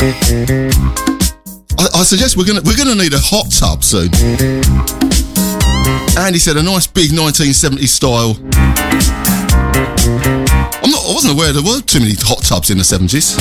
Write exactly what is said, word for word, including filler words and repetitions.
I, I suggest we're gonna we're gonna need a hot tub soon. Andy said a nice big nineteen seventies style. I'm not. I wasn't aware there were too many hot tubs in the seventies.